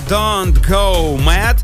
Don't Go Mad.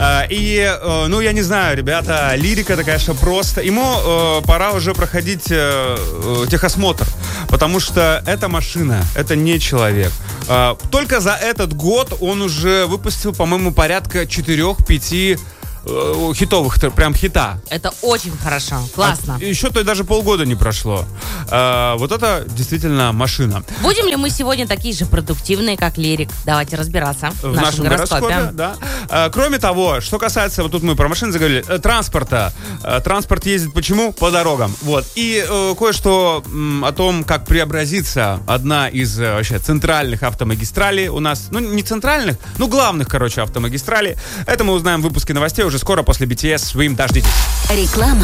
Я не знаю, ребята, лирика-то, конечно, просто. Ему пора уже проходить техосмотр, потому что эта машина, это не человек. Только за этот год он уже выпустил, по-моему, порядка 4-5 хитовых, прям хита. Это очень хорошо, классно. Еще то и даже полгода не прошло. Вот это действительно машина. Будем ли мы сегодня такие же продуктивные, как Лирик? Давайте разбираться в нашем гороскопе. Да. Кроме того, что касается, вот тут мы про машины заговорили, транспорта. Транспорт ездит почему? По дорогам. Вот. И кое-что о том, как преобразится одна из вообще центральных автомагистралей у нас. Ну, не центральных, главных, автомагистралей. Это мы узнаем в выпуске новостей уже скоро после BTS Swim. Дождитесь. Реклама.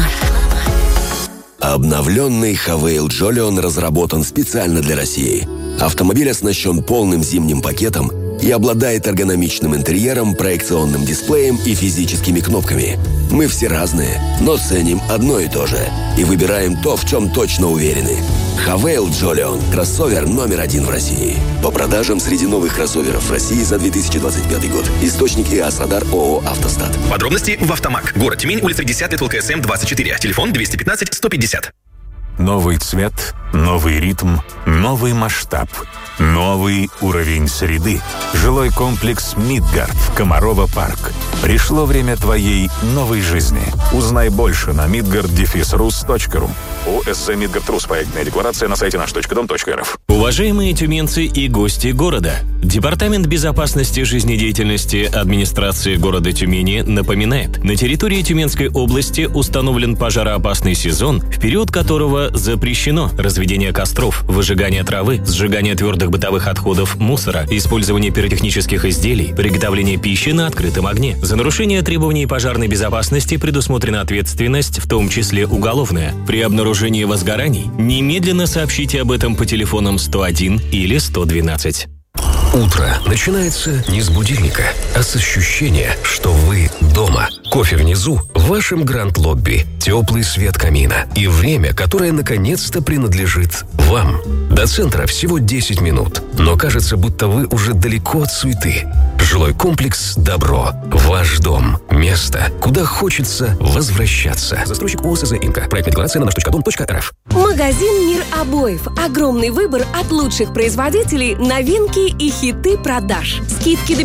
Обновленный Havail Jolion разработан специально для России. Автомобиль оснащен полным зимним пакетом и обладает эргономичным интерьером, проекционным дисплеем и физическими кнопками. Мы все разные, но ценим одно и то же. И выбираем то, в чем точно уверены. Havail Jolion – кроссовер номер 1 в России. По продажам среди новых кроссоверов в России за 2025 год. Источник ИАС Радар ООО «Автостат». Подробности в Автомаг. Город Тюмень, улица 10, ЛКСМ 24. Телефон 215-150. Новый цвет, новый ритм, новый масштаб, новый уровень среды. Жилой комплекс «Мидгард», Комарова парк. Пришло время твоей новой жизни. Узнай больше на midgard-rus.ru. ОСЗ «Мидгард Рус». Проектная декларация на сайте наш.дом.рф. Уважаемые тюменцы и гости города, Департамент безопасности жизнедеятельности администрации города Тюмени напоминает: на территории Тюменской области установлен пожароопасный сезон, в период которого запрещено разведение костров, выжигание травы, сжигание твердых бытовых отходов, мусора, использование пиротехнических изделий, приготовление пищи на открытом огне. За нарушение требований пожарной безопасности предусмотрена ответственность, в том числе уголовная. При обнаружении возгораний немедленно сообщите об этом по телефонам 101 или 112. Утро начинается не с будильника, а с ощущения, что вы дома. Кофе внизу, в вашем гранд-лобби, теплый свет камина и время, которое наконец-то принадлежит вам. До центра всего 10 минут, но кажется, будто вы уже далеко от суеты. Жилой комплекс «Добро». Ваш дом. Место, куда хочется возвращаться. Застройщик ОСЗ «Инка». Проектная декларация на наш.дом.рф. Магазин «Мир обоев». Огромный выбор от лучших производителей, новинки и хиты продаж. Скидки до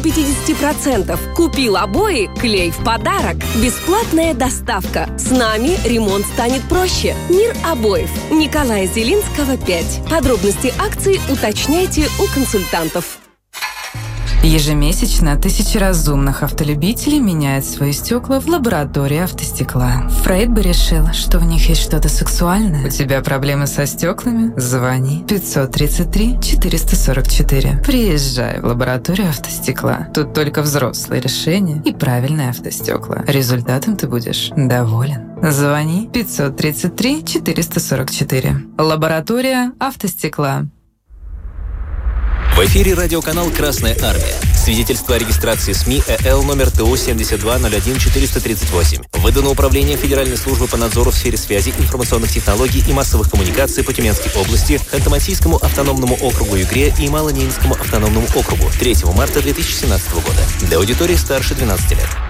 50%. Купил обои, клей в подарок. Бесплатная доставка. С нами ремонт станет проще. «Мир обоев». Николая Зелинского, 5. Подробности акций уточняйте у консультантов. Ежемесячно тысячи разумных автолюбителей меняют свои стекла в лаборатории автостекла. Фрейд бы решил, что в них есть что-то сексуальное. У тебя проблемы со стеклами? Звони 533-444. Приезжай в лабораторию автостекла. Тут только взрослые решения и правильные автостекла. Результатом ты будешь доволен. Звони 533-444. Лаборатория автостекла. В эфире радиоканал «Красная армия». Свидетельство о регистрации СМИ ЭЛ номер ТО 7201438. Выдано Управлением Федеральной службы по надзору в сфере связи, информационных технологий и массовых коммуникаций по Тюменской области, Ханты-Мансийскому автономному округу Югре и Малонинскому автономному округу 3 марта 2017 года. Для аудитории старше 12 лет.